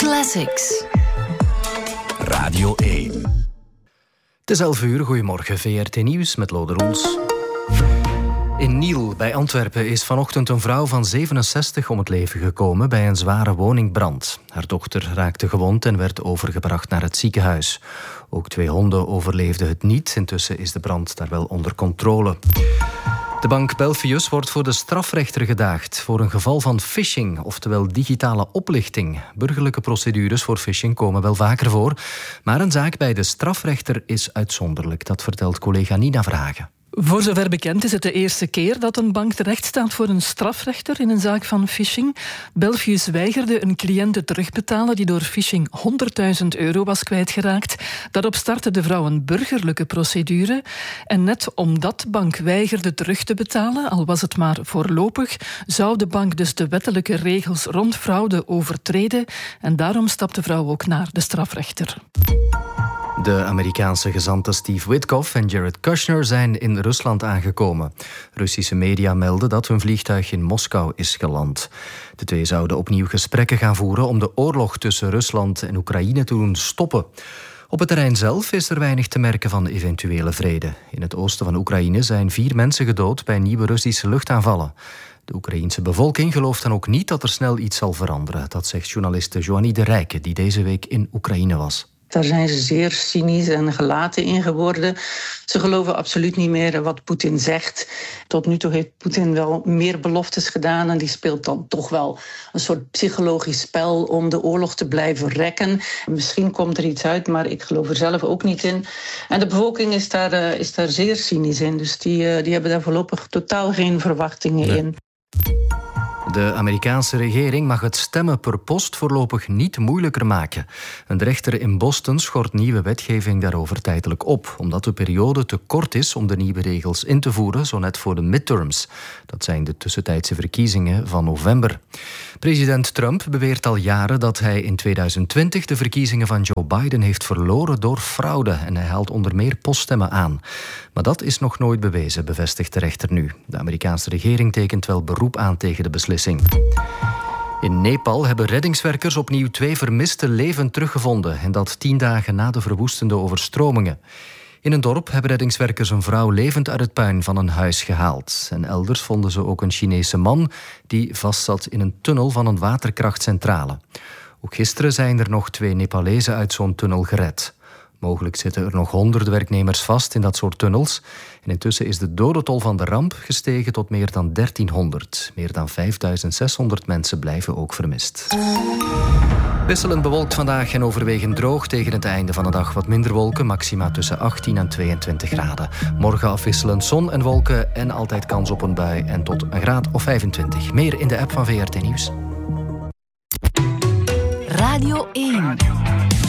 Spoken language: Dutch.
Classics. Radio 1. Het is 11 uur, goedemorgen, VRT Nieuws met Lode Roels. In Niel bij Antwerpen is vanochtend een vrouw van 67 om het leven gekomen bij een zware woningbrand. Haar dochter raakte gewond en werd overgebracht naar het ziekenhuis. Ook 2 honden overleefden het niet. Intussen is de brand daar wel onder controle. De bank Belfius wordt voor de strafrechter gedaagd voor een geval van phishing, oftewel digitale oplichting. Burgerlijke procedures voor phishing komen wel vaker voor, maar een zaak bij de strafrechter is uitzonderlijk. Dat vertelt collega Nina Verhagen. Voor zover bekend is het de eerste keer dat een bank terecht staat voor een strafrechter in een zaak van phishing. Belfius weigerde een cliënt te terugbetalen die door phishing €100.000 was kwijtgeraakt. Daarop startte de vrouw een burgerlijke procedure. En net omdat de bank weigerde terug te betalen, al was het maar voorlopig, zou de bank dus de wettelijke regels rond fraude overtreden. En daarom stapt de vrouw ook naar de strafrechter. De Amerikaanse gezanten Steve Witkoff en Jared Kushner zijn in Rusland aangekomen. Russische media melden dat hun vliegtuig in Moskou is geland. De twee zouden opnieuw gesprekken gaan voeren om de oorlog tussen Rusland en Oekraïne te doen stoppen. Op het terrein zelf is er weinig te merken van eventuele vrede. In het oosten van Oekraïne zijn 4 mensen gedood bij nieuwe Russische luchtaanvallen. De Oekraïense bevolking gelooft dan ook niet dat er snel iets zal veranderen. Dat zegt journaliste Joanie de Rijke, die deze week in Oekraïne was. Daar zijn ze zeer cynisch en gelaten in geworden. Ze geloven absoluut niet meer wat Poetin zegt. Tot nu toe heeft Poetin wel meer beloftes gedaan en die speelt dan toch wel een soort psychologisch spel om de oorlog te blijven rekken. Misschien komt er iets uit, maar ik geloof er zelf ook niet in. En de bevolking is daar zeer cynisch in, dus die hebben daar voorlopig totaal geen verwachtingen in. De Amerikaanse regering mag het stemmen per post voorlopig niet moeilijker maken. Een rechter in Boston schort nieuwe wetgeving daarover tijdelijk op, omdat de periode te kort is om de nieuwe regels in te voeren, zo net voor de midterms. Dat zijn de tussentijdse verkiezingen van november. President Trump beweert al jaren dat hij in 2020 de verkiezingen van Joe Biden heeft verloren door fraude en hij haalt onder meer poststemmen aan. Maar dat is nog nooit bewezen, bevestigt de rechter nu. De Amerikaanse regering tekent wel beroep aan tegen de beslissing. In Nepal hebben reddingswerkers opnieuw 2 vermiste leven teruggevonden en dat 10 dagen na de verwoestende overstromingen. In een dorp hebben reddingswerkers een vrouw levend uit het puin van een huis gehaald. En elders vonden ze ook een Chinese man die vastzat in een tunnel van een waterkrachtcentrale. Ook gisteren zijn er nog 2 Nepalezen uit zo'n tunnel gered. Mogelijk zitten er nog honderden werknemers vast in dat soort tunnels. En intussen is de dodentol van de ramp gestegen tot meer dan 1300. Meer dan 5600 mensen blijven ook vermist. Wisselend bewolkt vandaag en overwegend droog. Tegen het einde van de dag wat minder wolken. Maxima tussen 18 en 22 graden. Morgen afwisselend zon en wolken en altijd kans op een bui. En tot een graad of 25. Meer in de app van VRT Nieuws. Radio 1.